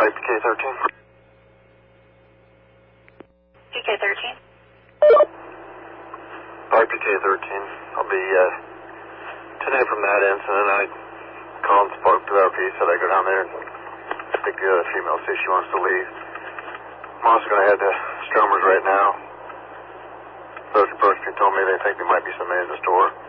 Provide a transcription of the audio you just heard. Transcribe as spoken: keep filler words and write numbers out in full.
Hi, P K thirteen. P K thirteen. Hi, P K thirteen. I'll be uh, ten eight from that incident. I called and spoke to our P. Said I go down there and speak to the other female, see if she wants to leave. I'm also going to head to Stromer's right now. Those approached me told me they think there might be somebody in the store.